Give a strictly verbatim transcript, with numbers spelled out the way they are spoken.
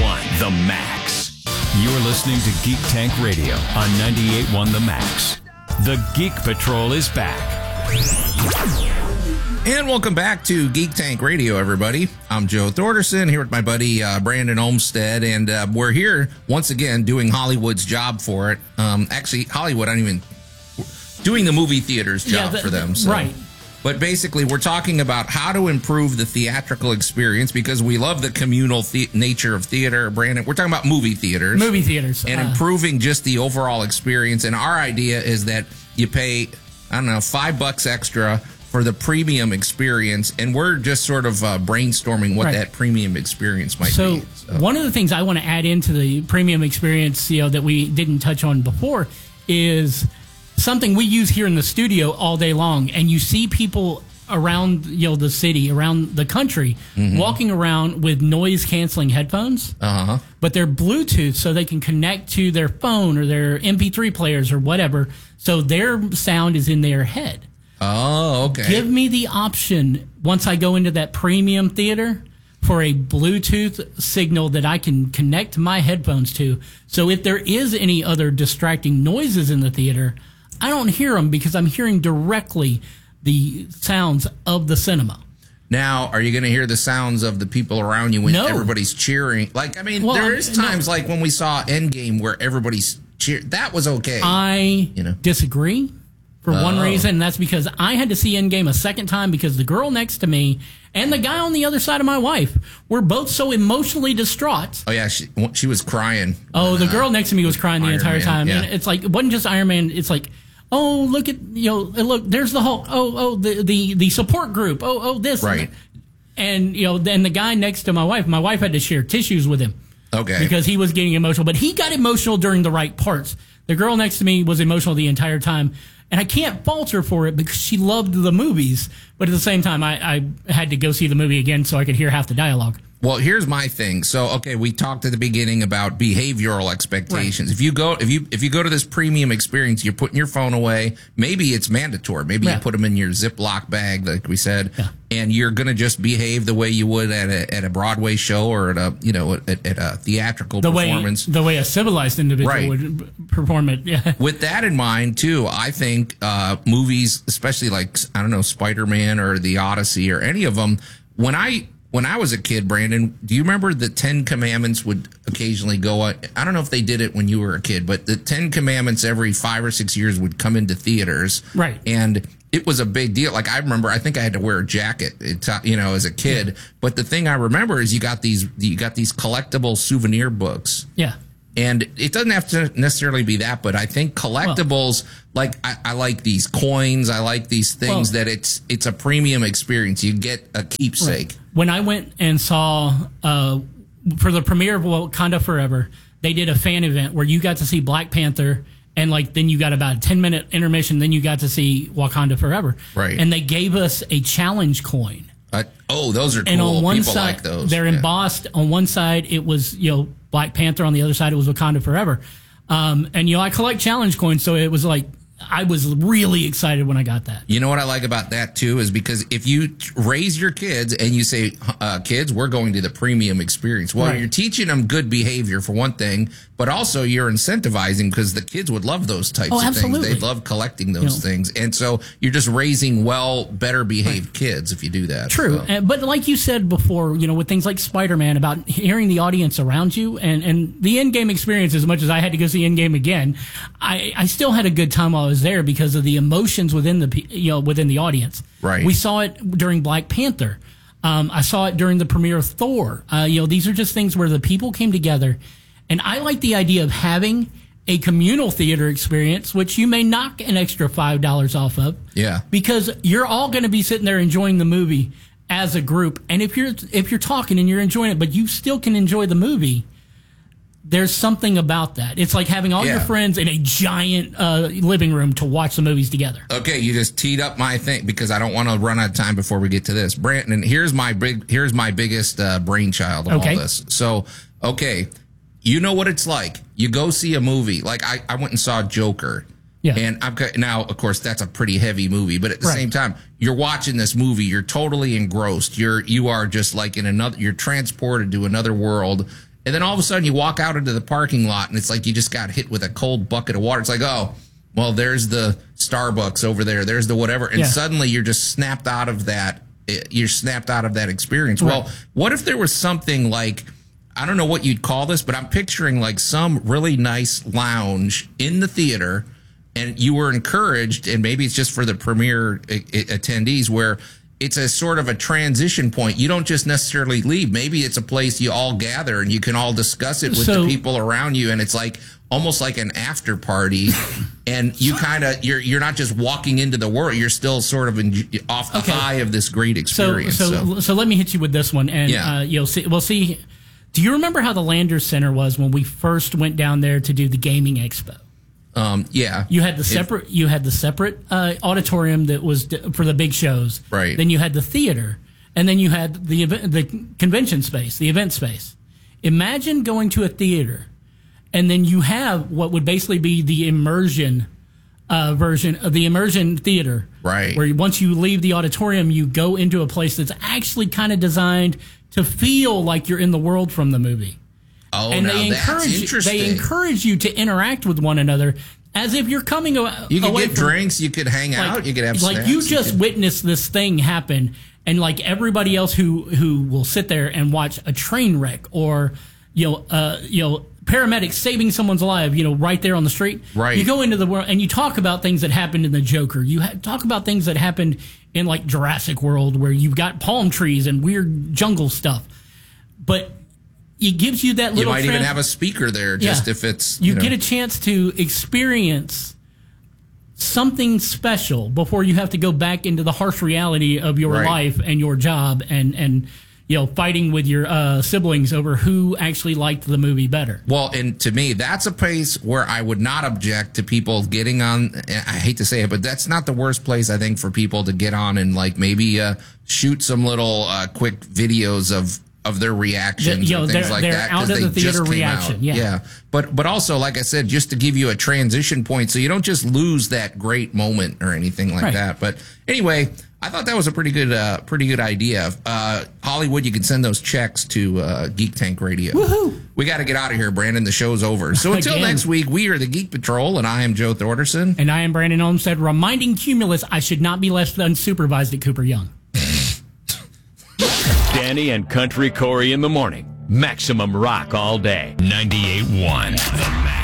one The Max. You're listening to Geek Tank Radio on ninety-eight point one The Max. The Geek Patrol is back. And welcome back to Geek Tank Radio, everybody. I'm Joe Thorderson here with my buddy uh, Brandon Olmstead, and uh, we're here once again doing Hollywood's job for it. Um, actually, Hollywood, I don't even doing the movie theater's job yeah, the, for them. So. Right. But basically, we're talking about how to improve the theatrical experience because we love the communal the- nature of theater. Brandon, we're talking about movie theaters. Movie theaters. And uh, improving just the overall experience. And our idea is that you pay, I don't know, five bucks extra for the premium experience. And we're just sort of uh, brainstorming what right. that premium experience might so be. So one of the things I want to add into the premium experience, you know, that we didn't touch on before is something we use here in the studio all day long, and you see people around, you know, the city, around the country, mm-hmm. walking around with noise canceling headphones, uh-huh. but they're Bluetooth, so they can connect to their phone or their M P three players or whatever, so their sound is in their head. Oh, okay. Give me the option once I go into that premium theater for a Bluetooth signal that I can connect my headphones to. So if there is any other distracting noises in the theater, I don't hear them because I'm hearing directly the sounds of the cinema. Now, are you going to hear the sounds of the people around you when no. everybody's cheering? Like, I mean, well, there is times no. like when we saw Endgame where everybody's cheering. That was okay. I you know? disagree for oh. one reason, and that's because I had to see Endgame a second time because the girl next to me and the guy on the other side of my wife were both so emotionally distraught. Oh, yeah, she, she was crying. Oh, the uh, girl next to me was crying the Iron entire Man, time. Yeah. And it's like, it wasn't just Iron Man, it's like, oh, look at, you know, look, there's the Hulk. Oh, oh, the, the, the support group. Oh, oh, this. Right. And, you know, then the guy next to my wife, my wife had to share tissues with him. Okay. Because he was getting emotional. But he got emotional during the right parts. The girl next to me was emotional the entire time. And I can't fault her for it because she loved the movies. But at the same time, I, I had to go see the movie again so I could hear half the dialogue. Well, here's my thing. So, okay, we talked at the beginning about behavioral expectations. Right. If you go, if you if you go to this premium experience, you're putting your phone away. Maybe it's mandatory. Maybe yeah. you put them in your Ziploc bag, like we said, yeah. and you're going to just behave the way you would at a at a Broadway show or at a you know at, at a theatrical the performance. Way, the way a civilized individual right. would perform it. Yeah. With that in mind, too, I think uh, movies, especially like I don't know, Spider-Man or The Odyssey or any of them, when I When I was a kid, Brandon, do you remember the Ten Commandments would occasionally go? I don't know if they did it when you were a kid, but the Ten Commandments every five or six years would come into theaters. Right. And it was a big deal. Like, I remember, I think I had to wear a jacket, you know, as a kid. Yeah. But the thing I remember is you got these, you got these collectible souvenir books. Yeah. And it doesn't have to necessarily be that, but I think collectibles, well, like I, I like these coins, I like these things well, that it's it's a premium experience. You get a keepsake. Right. When I went and saw uh, for the premiere of Wakanda Forever, they did a fan event where you got to see Black Panther, and like then you got about a ten minute intermission, then you got to see Wakanda Forever. Right. And they gave us a challenge coin. Uh, oh, those are cool. And on one People side, like those. They're yeah. embossed. On one side, it was, you know, Black Panther. On the other side, it was Wakanda Forever. Um, and, you know, I collect challenge coins, so it was like, I was really excited when I got that. You know what I like about that, too, is because if you raise your kids and you say, uh, kids, we're going to the premium experience. Well, right. you're teaching them good behavior, for one thing, but also you're incentivizing because the kids would love those types oh, of absolutely. things. They love collecting those you know, things. And so you're just raising well, better behaved right. kids if you do that. True. So. And, but like you said before, you know, with things like Spider-Man, about hearing the audience around you and, and the Endgame experience, as much as I had to go see Endgame again, I, I still had a good time while I was there because of the emotions within the, you know, within the audience. Right. We saw it during Black Panther. Um, I saw it during the premiere of Thor. Uh, you know, these are just things where the people came together. And I like the idea of having a communal theater experience, which you may knock an extra five dollars off of. Yeah. Because you're all going to be sitting there enjoying the movie as a group. And if you're, if you're talking and you're enjoying it, but you still can enjoy the movie, there's something about that. It's like having all yeah. your friends in a giant uh, living room to watch the movies together. Okay, you just teed up my thing because I don't want to run out of time before we get to this. Brandon, here's my big, here's my biggest uh, brainchild of okay. all this. So, okay, you know what it's like. You go see a movie. Like I, I went and saw Joker. Yeah. And I've got, now, of course, that's a pretty heavy movie, but at the right. same time, you're watching this movie. You're totally engrossed. You're, you are just like in another. You're transported to another world. And then all of a sudden you walk out into the parking lot and it's like you just got hit with a cold bucket of water. It's like, oh, well, there's the Starbucks over there. There's the whatever. And yeah. suddenly you're just snapped out of that. You're snapped out of that experience. Right. Well, what if there was something like, I don't know what you'd call this, but I'm picturing like some really nice lounge in the theater, and you were encouraged, and maybe it's just for the premiere attendees, where it's a sort of a transition point. You don't just necessarily leave. Maybe it's a place you all gather and you can all discuss it with so, the people around you, and it's like almost like an after party. And you kind of you're you're not just walking into the world. You're still sort of in, off the okay. high of this great experience. So so, so so let me hit you with this one, and yeah. uh, you'll see. We'll see. Do you remember how the Landers Center was when we first went down there to do the gaming expo? Um, yeah, you had the separate. If, you had the separate uh, auditorium that was d- for the big shows. Right. Then you had the theater, and then you had the event, the convention space, the event space. Imagine going to a theater, and then you have what would basically be the immersion uh, version of the immersion theater. Right. Where once you leave the auditorium, you go into a place that's actually kind of designed to feel like you're in the world from the movie. Oh, and now they that's encourage interesting. They encourage you to interact with one another as if you're coming away. You could away get from, drinks. You could hang like, out. You could have like snacks, you just you could... witnessed this thing happen, and like everybody else who who will sit there and watch a train wreck or you know uh, you know paramedics saving someone's life, you know, right there on the street. Right. You go into the world and you talk about things that happened in the Joker. You ha- talk about things that happened in like Jurassic World, where you've got palm trees and weird jungle stuff. But it gives you that little. You might trans- even have a speaker there, just yeah. if it's. You, you know. get a chance to experience something special before you have to go back into the harsh reality of your right. life and your job, and and you know fighting with your uh, siblings over who actually liked the movie better. Well, and to me, that's a place where I would not object to people getting on. I hate to say it, but that's not the worst place, I think, for people to get on and like maybe uh, shoot some little uh, quick videos of. of their reactions the, you know, and things they're, like they're that. out of the theater reaction. Out. Yeah. yeah. But, but also, like I said, just to give you a transition point so you don't just lose that great moment or anything like right. that. But anyway, I thought that was a pretty good, uh, pretty good idea. Uh, Hollywood, you can send those checks to, uh, Geek Tank Radio. Woohoo! We got to get out of here, Brandon. The show's over. So until Again. next week, we are the Geek Patrol, and I am Joe Thorderson. And I am Brandon Olmstead, reminding Cumulus I should not be left unsupervised at Cooper Young. Danny and Country Corey in the morning. Maximum rock all day. ninety-eight point one The Max.